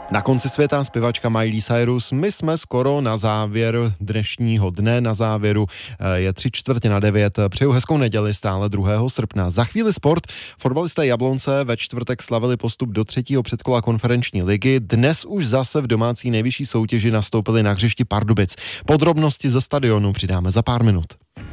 Na konci světa zpěvačka Miley Cyrus. My jsme skoro na závěr dnešního dne, na závěru je 8:45. Přeju hezkou neděli, stále 2. srpna. Za chvíli sport. Fotbalisté Jablonce ve čtvrtek slavili postup do 3. předkola konferenční ligy. Dnes už zase v domácí nejvyšší soutěži nastoupili na hřišti Pardubic. Podrobnosti ze stadionu přidáme za pár minut.